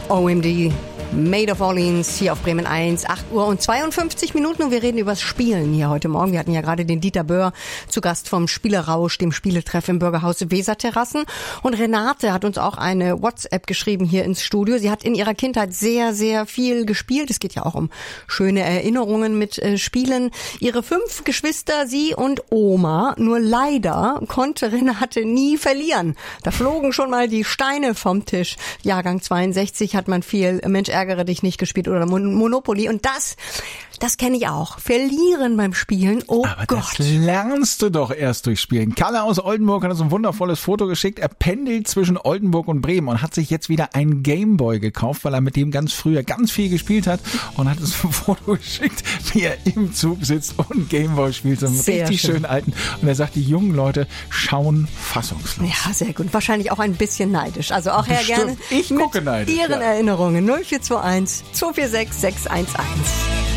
OMD, Made of Orleans, hier auf Bremen 1, 8 Uhr und 52 Minuten und wir reden übers Spielen hier heute Morgen. Wir hatten ja gerade den Dieter Böhr zu Gast vom Spielerausch, dem Spieletreff im Bürgerhaus Weserterrassen. Und Renate hat uns auch eine WhatsApp geschrieben hier ins Studio. Sie hat in ihrer Kindheit sehr, sehr viel gespielt. Es geht ja auch um schöne Erinnerungen mit Spielen. Ihre 5 Geschwister, sie und Oma. Nur leider konnte Renate nie verlieren. Da flogen schon mal die Steine vom Tisch. Jahrgang 62 hat man viel Mensch, ärgere dich nicht gespielt oder Monopoly. Und das kenne ich auch. Verlieren beim Spielen, oh Aber Gott. das lernst du doch erst durch Spielen. Kalle aus Oldenburg hat uns ein wundervolles Foto geschickt. Er pendelt zwischen Oldenburg und Bremen und hat sich jetzt wieder einen Gameboy gekauft, weil er mit dem ganz früher ganz viel gespielt hat und hat uns ein Foto geschickt, wie er im Zug sitzt und Gameboy spielt. So einen richtig schön alten. Und er sagt, die jungen Leute schauen fassungslos. Ja, sehr gut. Wahrscheinlich auch ein bisschen neidisch. Also auch Herr gerne Ich gucke mit neidisch. Ihren Erinnerungen. 0421 246 611.